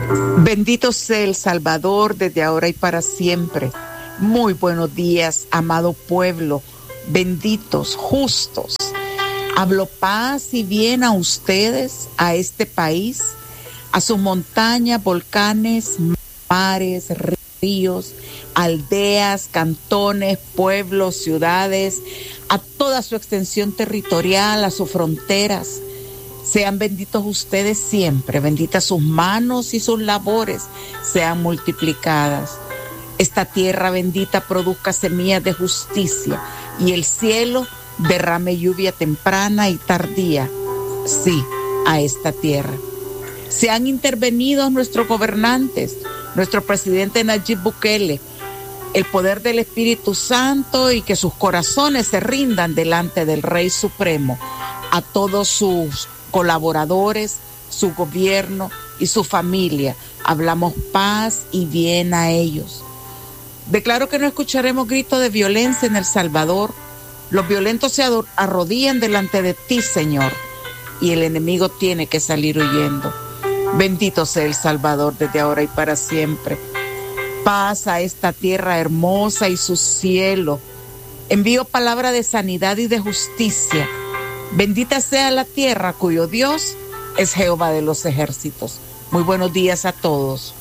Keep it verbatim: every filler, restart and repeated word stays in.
Bendito sea el Salvador desde ahora y para siempre. Muy buenos días, amado pueblo, benditos, justos. Hablo paz y bien a ustedes, a este país, a sus montañas, volcanes, mares, ríos, aldeas, cantones, pueblos, ciudades, a toda su extensión territorial, a sus fronteras. Sean benditos ustedes siempre, benditas sus manos y sus labores sean multiplicadas. Esta tierra bendita produzca semillas de justicia y el cielo derrame lluvia temprana y tardía, sí, a esta tierra. Sean intervenidos nuestros gobernantes, nuestro presidente Nayib Bukele, el poder del Espíritu Santo y que sus corazones se rindan delante del Rey Supremo, a todos sus colaboradores, su gobierno y su familia. Hablamos paz y bien a ellos. Declaro que no escucharemos gritos de violencia en El Salvador. Los violentos se arrodillan delante de ti, Señor, y el enemigo tiene que salir huyendo. Bendito sea El Salvador desde ahora y para siempre. Paz a esta tierra hermosa y su cielo. Envío palabra de sanidad y de justicia. Bendita sea la tierra cuyo Dios es Jehová de los ejércitos. Muy buenos días a todos.